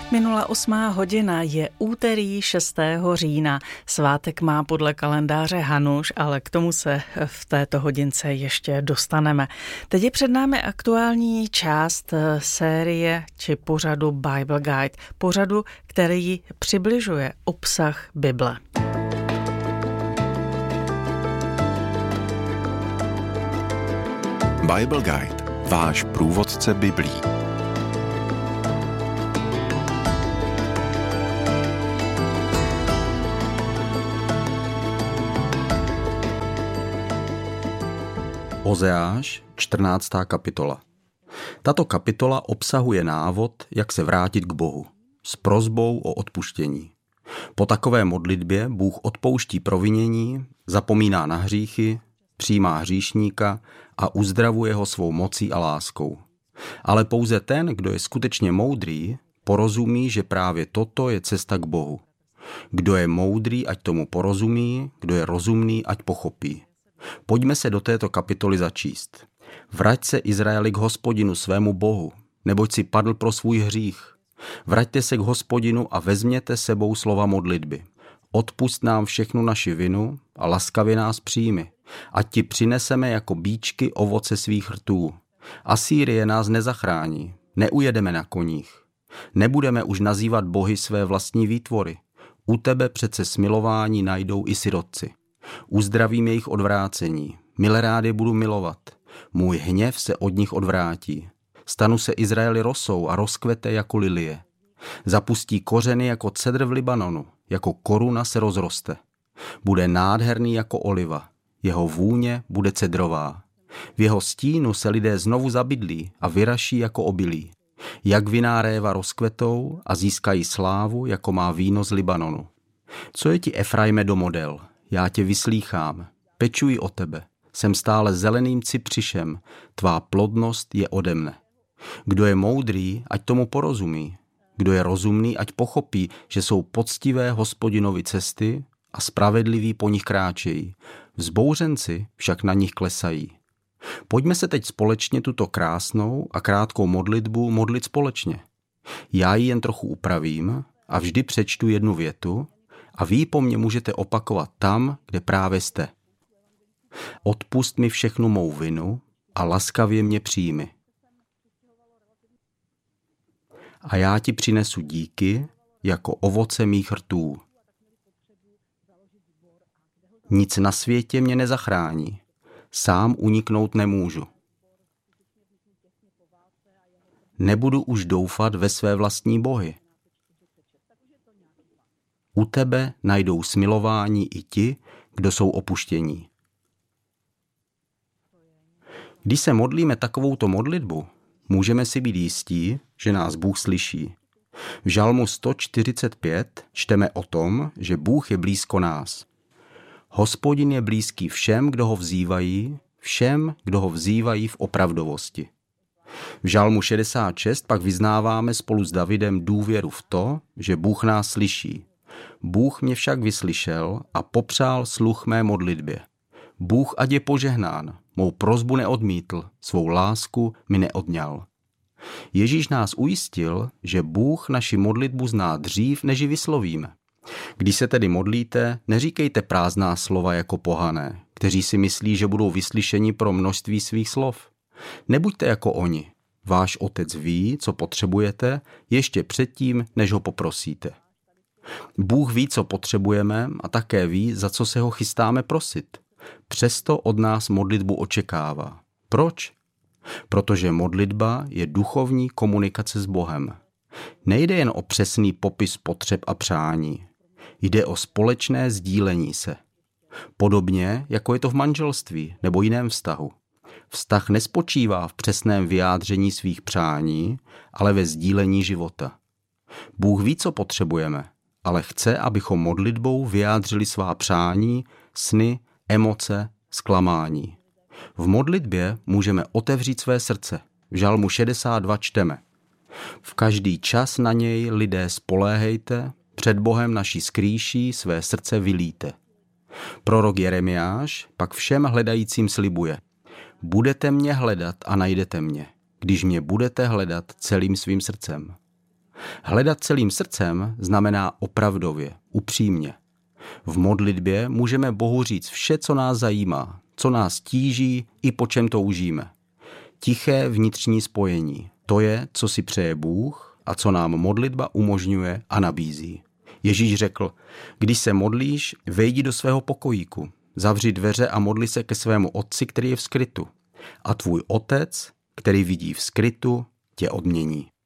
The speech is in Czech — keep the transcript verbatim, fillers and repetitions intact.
Minula osmá hodina, je úterý šestého října. Svátek má podle kalendáře Hanuš, ale k tomu se v této hodince ještě dostaneme. Teď je před námi aktuální část série či pořadu Bible Guide. Pořadu, který přibližuje obsah Bible. Bible Guide, váš průvodce Biblí. Ozeáš, čtrnáctá kapitola. Tato kapitola obsahuje návod, jak se vrátit k Bohu, s prosbou o odpuštění. Po takové modlitbě Bůh odpouští provinění, zapomíná na hříchy, přijímá hříšníka a uzdravuje ho svou mocí a láskou. Ale pouze ten, kdo je skutečně moudrý, porozumí, že právě toto je cesta k Bohu. Kdo je moudrý, ať tomu porozumí, kdo je rozumný, ať pochopí. Pojďme se do této kapitoly začíst. Vrať se, Izraeli, k Hospodinu svému Bohu, neboť si padl pro svůj hřích. Vraťte se k Hospodinu a vezměte sebou slova modlitby. Odpusť nám všechnu naši vinu a laskavě nás přijmi, ať ti přineseme jako bíčky ovoce svých rtů. Asýrie nás nezachrání, neujedeme na koních. Nebudeme už nazývat bohy své vlastní výtvory. U tebe přece smilování najdou i sirotci. Uzdravím jejich odvrácení, milerád je budu milovat. Můj hněv se od nich odvrátí. Stanu se Izraeli rosou a rozkvete jako lilie. Zapustí kořeny jako cedr v Libanonu, jako koruna se rozroste. Bude nádherný jako oliva, jeho vůně bude cedrová. V jeho stínu se lidé znovu zabydlí a vyraší jako obilí. Jak vinná réva rozkvetou a získají slávu, jako má víno z Libanonu. Co je ti, Efraime, domodel? Já tě vyslýchám, pečuji o tebe, jsem stále zeleným cypřišem, tvá plodnost je ode mne. Kdo je moudrý, ať tomu porozumí, kdo je rozumný, ať pochopí, že jsou poctivé Hospodinovi cesty a spravedliví po nich kráčejí, vzbouřenci však na nich klesají. Pojďme se teď společně tuto krásnou a krátkou modlitbu modlit společně. Já ji jen trochu upravím a vždy přečtu jednu větu, a vy po mně můžete opakovat tam, kde právě jste. Odpusť mi všechnu mou vinu a laskavě mě přijmi. A já ti přinesu díky jako ovoce mých rtů. Nic na světě mě nezachrání, sám uniknout nemůžu. Nebudu už doufat ve své vlastní bohy. U tebe najdou smilování i ti, kdo jsou opuštění. Když se modlíme takovouto modlitbu, můžeme si být jistí, že nás Bůh slyší. V Žalmu sto čtyřicet pět čteme o tom, že Bůh je blízko nás. Hospodin je blízký všem, kdo ho vzývají, všem, kdo ho vzývají v opravdovosti. V Žalmu šedesát šest pak vyznáváme spolu s Davidem důvěru v to, že Bůh nás slyší. Bůh mě však vyslyšel a popřál sluch mé modlitbě. Bůh ať je požehnán, mou prosbu neodmítl, svou lásku mi neodňal. Ježíš nás ujistil, že Bůh naši modlitbu zná dřív, než ji vyslovíme. Když se tedy modlíte, neříkejte prázdná slova jako pohané, kteří si myslí, že budou vyslyšeni pro množství svých slov. Nebuďte jako oni. Váš otec ví, co potřebujete, ještě předtím, než ho poprosíte. Bůh ví, co potřebujeme a také ví, za co se ho chystáme prosit. Přesto od nás modlitbu očekává. Proč? Protože modlitba je duchovní komunikace s Bohem. Nejde jen o přesný popis potřeb a přání. Jde o společné sdílení se. Podobně, jako je to v manželství nebo jiném vztahu. Vztah nespočívá v přesném vyjádření svých přání, ale ve sdílení života. Bůh ví, co potřebujeme, ale chce, abychom modlitbou vyjádřili svá přání, sny, emoce, zklamání. V modlitbě můžeme otevřít své srdce. V Žalmu šedesát dva čteme. V každý čas na něj, lidé, spoléhejte, před Bohem naší skrýší své srdce vylíte. Prorok Jeremiáš pak všem hledajícím slibuje. Budete mě hledat a najdete mě, když mě budete hledat celým svým srdcem. Hledat celým srdcem znamená opravdově, upřímně. V modlitbě můžeme Bohu říct vše, co nás zajímá, co nás tíží i po čem toužíme. Tiché vnitřní spojení, to je, co si přeje Bůh a co nám modlitba umožňuje a nabízí. Ježíš řekl, když se modlíš, vejdi do svého pokojíku, zavři dveře a modli se ke svému otci, který je v skrytu. A tvůj otec, který vidí v skrytu, tě odmění.